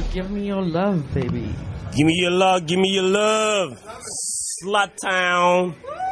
give me your love, baby. Give me your love, give me your love. Slut Town.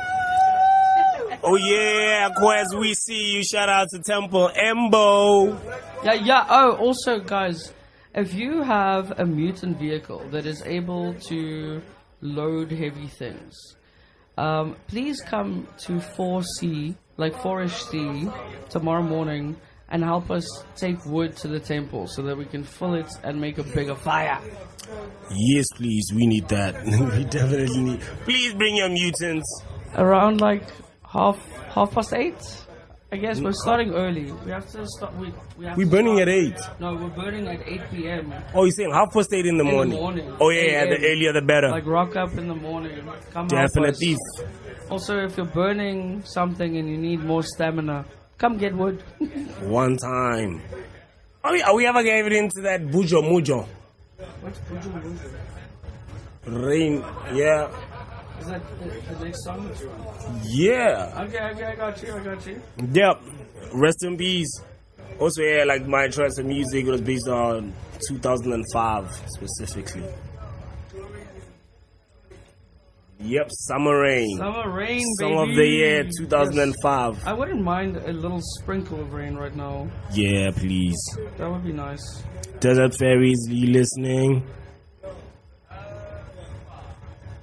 Oh yeah, Quez, we see you. Shout out to Temple Embo. Yeah. Oh, also, guys, if you have a mutant vehicle that is able to load heavy things, please come to 4C, like 4HC, tomorrow morning and help us take wood to the temple so that we can fill it and make a bigger fire. Yes, please. We need that. We definitely need. Please bring your mutants. Around like half past 8. I guess we're starting early. We have to start. We're burning at 8. No, we're burning at 8 p.m. Oh, you're saying 8:30 in the morning? Oh yeah, the earlier the better. Like rock up in the morning. Come Definitely. help us. Also, if you're burning something and you need more stamina, come get wood. One time. Are we ever gave it into that Bujo Mujo? What's Bujo Mujo? Rain, yeah. Is that the next song that you want? Yeah. Okay, I got you. Yep. Rest in peace. Also, yeah, like my choice of music was based on 2005 specifically. Yep, Summer Rain. Summer Rain, baby. Song of the year 2005. Yes. I wouldn't mind a little sprinkle of rain right now. Yeah, please. That would be nice. Desert Fairies, you listening?